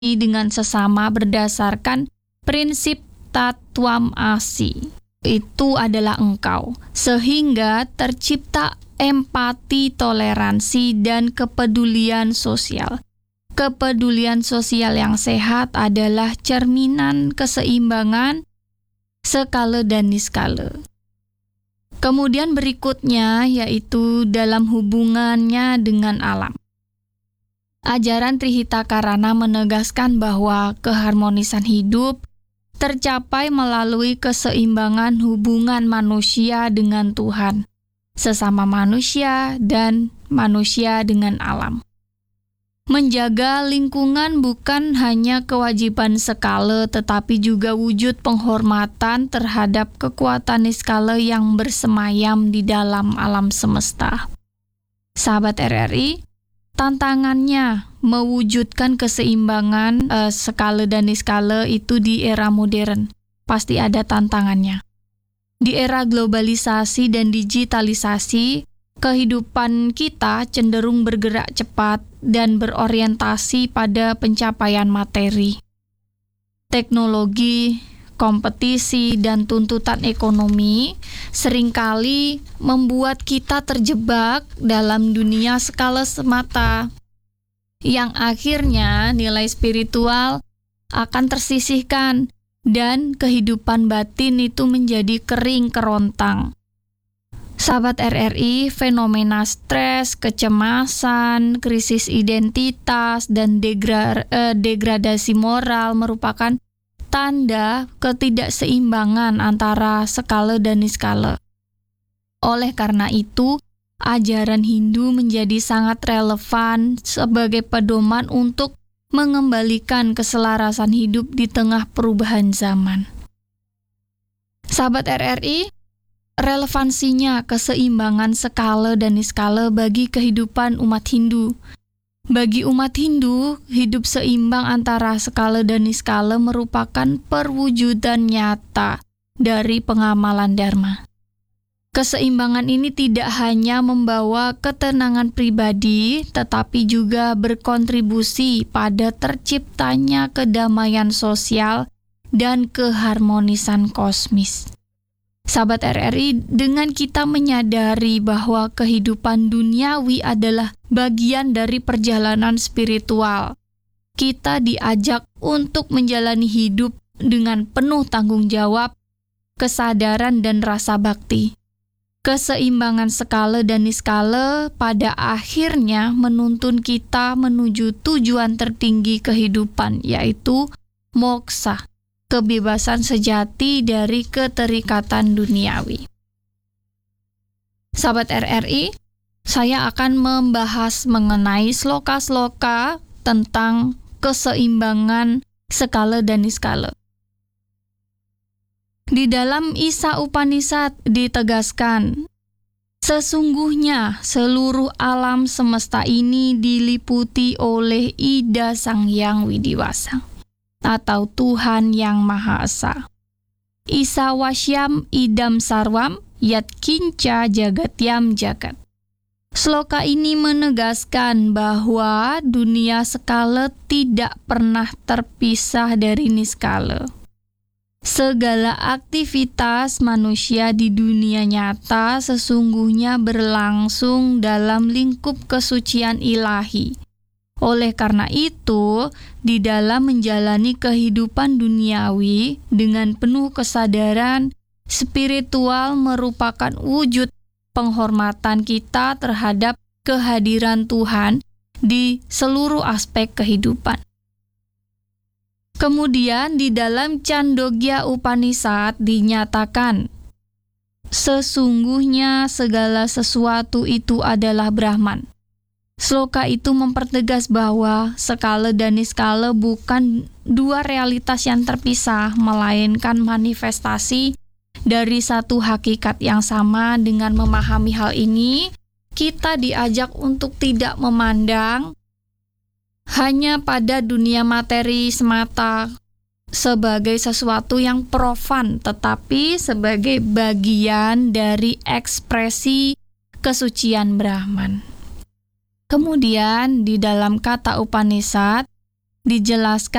dengan sesama berdasarkan prinsip Tattvam Asi. Itu adalah engkau, sehingga tercipta empati, toleransi, dan kepedulian sosial. Kepedulian sosial yang sehat adalah cerminan keseimbangan skala dan niskala. Kemudian berikutnya yaitu dalam hubungannya dengan alam. Ajaran Trihitakarana menegaskan bahwa keharmonisan hidup tercapai melalui keseimbangan hubungan manusia dengan Tuhan, sesama manusia, dan manusia dengan alam. Menjaga lingkungan bukan hanya kewajiban skala, tetapi juga wujud penghormatan terhadap kekuatan niskala yang bersemayam di dalam alam semesta. Sahabat RRI, tantangannya mewujudkan keseimbangan skala dan niskala itu di era modern. Pasti ada tantangannya. Di era globalisasi dan digitalisasi, kehidupan kita cenderung bergerak cepat dan berorientasi pada pencapaian materi. Teknologi, kompetisi, dan tuntutan ekonomi seringkali membuat kita terjebak dalam dunia skala semata, yang akhirnya nilai spiritual akan tersisihkan dan kehidupan batin itu menjadi kering kerontang. Sahabat RRI, fenomena stres, kecemasan, krisis identitas, dan degradasi moral merupakan tanda ketidakseimbangan antara skala dan niskala. Oleh karena itu, ajaran Hindu menjadi sangat relevan sebagai pedoman untuk mengembalikan keselarasan hidup di tengah perubahan zaman. Sahabat RRI, relevansinya keseimbangan skala dan niskala bagi kehidupan umat Hindu. Bagi umat Hindu, hidup seimbang antara skala dan niskala merupakan perwujudan nyata dari pengamalan Dharma. Keseimbangan ini tidak hanya membawa ketenangan pribadi, tetapi juga berkontribusi pada terciptanya kedamaian sosial dan keharmonisan kosmis. Sahabat RRI, dengan kita menyadari bahwa kehidupan duniawi adalah bagian dari perjalanan spiritual, kita diajak untuk menjalani hidup dengan penuh tanggung jawab, kesadaran, dan rasa bakti. Keseimbangan skala dan niskala pada akhirnya menuntun kita menuju tujuan tertinggi kehidupan, yaitu moksa, kebebasan sejati dari keterikatan duniawi. Sahabat RRI, saya akan membahas mengenai sloka-sloka tentang keseimbangan skala dan niskala. Di dalam Isa Upanishad ditegaskan, sesungguhnya seluruh alam semesta ini diliputi oleh Ida Sang Hyang Widiwasa, atau Tuhan Yang Maha Esa. Isa Wasyam Idam Sarwam Yat Kinca Jagatyam Jagat. Sloka ini menegaskan bahwa dunia skala tidak pernah terpisah dari niskala. Segala aktivitas manusia di dunia nyata sesungguhnya berlangsung dalam lingkup kesucian ilahi. Oleh karena itu, di dalam menjalani kehidupan duniawi dengan penuh kesadaran, spiritual merupakan wujud penghormatan kita terhadap kehadiran Tuhan di seluruh aspek kehidupan. Kemudian di dalam Chandogya Upanishad dinyatakan, sesungguhnya segala sesuatu itu adalah Brahman. Sloka itu mempertegas bahwa skala dan niskala bukan dua realitas yang terpisah, melainkan manifestasi dari satu hakikat yang sama. Dengan memahami hal ini, kita diajak untuk tidak memandang hanya pada dunia materi semata sebagai sesuatu yang profan, tetapi sebagai bagian dari ekspresi kesucian Brahman. Kemudian di dalam kata Upanishad dijelaskan